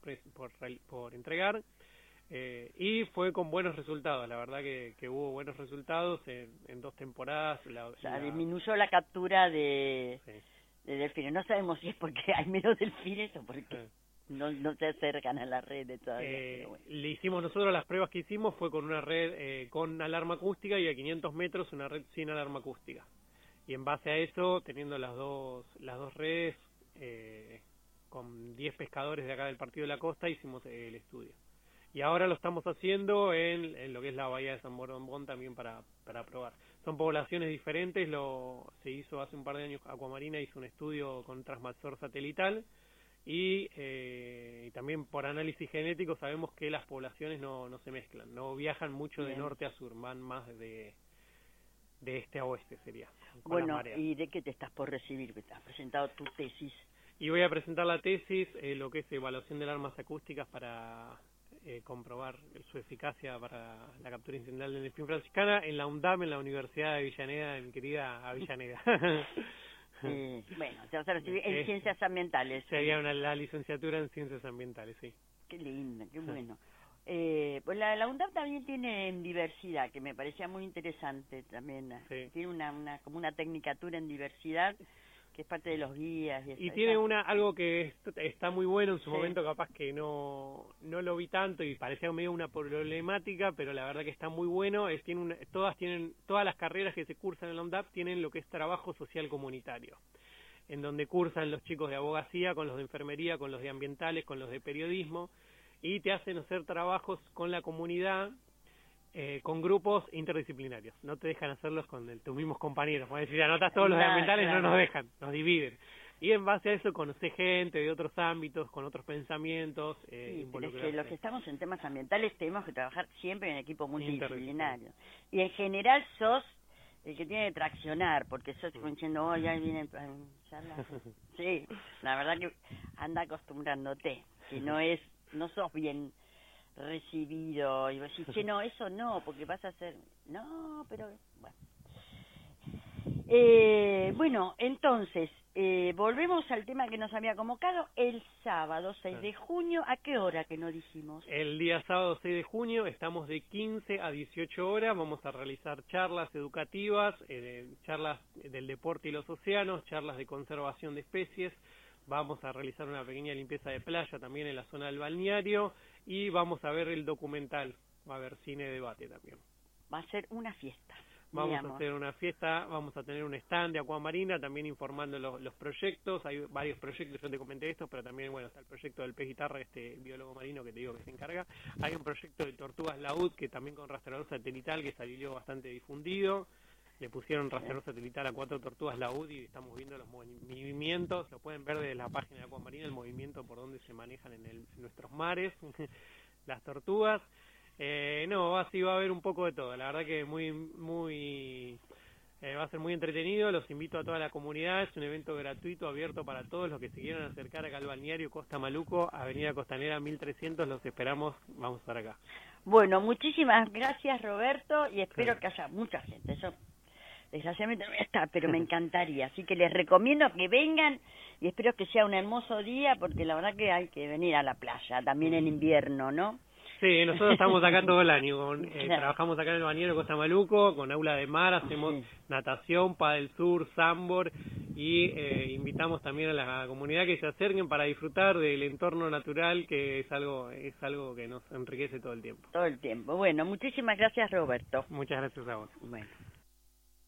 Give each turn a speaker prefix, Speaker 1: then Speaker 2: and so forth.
Speaker 1: por entregar. Y fue con buenos resultados, la verdad que hubo buenos resultados en 2 temporadas.
Speaker 2: Disminuyó la captura de delfines. No sabemos si es porque hay menos delfines o porque no se acercan a la red todavía. Bueno.
Speaker 1: Le hicimos nosotros, las pruebas que hicimos fue con una red con alarma acústica y a 500 metros una red sin alarma acústica. Y en base a eso, teniendo las dos redes, con 10 pescadores de acá del Partido de la Costa, hicimos el estudio. Y ahora lo estamos haciendo en lo que es la bahía de San Borondón también para probar. Son poblaciones diferentes, se hizo hace un par de años, Acuamarina hizo un estudio con transmasor satelital y también por análisis genético sabemos que las poblaciones no se mezclan, no viajan mucho de norte a sur, van más de este a oeste sería.
Speaker 2: Bueno, ¿y de qué te estás por recibir? ¿Has presentado tu tesis?
Speaker 1: Y voy a presentar la tesis, lo que es evaluación de armas acústicas para comprobar su eficacia para la captura incidental del delfín franciscana en la UNDAM, en la Universidad de Avellaneda, en mi querida Avellaneda.
Speaker 2: Bueno, te vas a recibir en Ciencias Ambientales.
Speaker 1: Sería la licenciatura en Ciencias Ambientales, sí.
Speaker 2: Qué lindo, qué bueno. Pues la UNDAM también tiene en diversidad, que me parecía muy interesante también. Sí. Tiene como una tecnicatura en diversidad, que es parte de los guías. Y
Speaker 1: tiene algo que está muy bueno, en su momento capaz que no lo vi tanto y parecía medio una problemática, pero la verdad que está muy bueno. Todas las carreras que se cursan en la UNDAP tienen lo que es trabajo social comunitario, en donde cursan los chicos de abogacía, con los de enfermería, con los de ambientales, con los de periodismo, y te hacen hacer trabajos con la comunidad, con grupos interdisciplinarios. No te dejan hacerlos con tus mismos compañeros. Puedes decir, anotas todos los de ambientales, no nos dejan, nos dividen. Y en base a eso conocés gente de otros ámbitos, con otros pensamientos.
Speaker 2: Sí, pero es que los que estamos en temas ambientales tenemos que trabajar siempre en equipo multidisciplinario. Y en general sos el que tiene que traccionar, porque sos diciendo, oh, ya vienen charlas. Sí, la verdad que anda acostumbrándote, que no sos bien recibido y vos decís, che, no, eso no, porque vas a hacer, no, pero bueno. Bueno, entonces, volvemos al tema que nos había convocado el sábado 6 de junio, ¿a qué hora que no dijimos?
Speaker 1: El día sábado 6 de junio estamos de 15 a 18 horas, vamos a realizar charlas educativas, charlas del deporte y los océanos, charlas de conservación de especies. Vamos a realizar una pequeña limpieza de playa también en la zona del balneario y vamos a ver el documental, va a haber cine debate también.
Speaker 2: Va a ser una fiesta.
Speaker 1: Vamos a hacer una fiesta, vamos a tener un stand de Acuamarina también informando los proyectos. Hay varios proyectos, yo te comenté esto, pero también está el proyecto del pez guitarra, biólogo marino que te digo que se encarga. Hay un proyecto de tortugas laúd que también con rastreador satelital que salió bastante difundido. Le pusieron rastreador satelital a 4 tortugas laúd y estamos viendo los movimientos. Lo pueden ver desde la página de Acuamarina, el movimiento por donde se manejan en nuestros mares las tortugas. Así va a haber un poco de todo. La verdad que va a ser muy entretenido. Los invito a toda la comunidad. Es un evento gratuito, abierto para todos los que se quieran acercar acá al balneario Costa Maluco, Avenida Costanera 1300. Los esperamos. Vamos a estar acá.
Speaker 2: Bueno, muchísimas gracias, Roberto, y espero que haya mucha gente. Yo desgraciadamente no voy a estar, pero me encantaría. Así que les recomiendo que vengan y espero que sea un hermoso día, porque la verdad que hay que venir a la playa, también en invierno, ¿no?
Speaker 1: Sí, nosotros estamos acá todo el año. Trabajamos acá en el balneario Costa Maluco, con aula de mar, hacemos natación, pádel sur, sandboard y invitamos también a la comunidad que se acerquen para disfrutar del entorno natural, que es algo que nos enriquece todo el tiempo.
Speaker 2: Todo el tiempo. Bueno, muchísimas gracias, Roberto.
Speaker 1: Muchas gracias a vos.
Speaker 2: Bueno.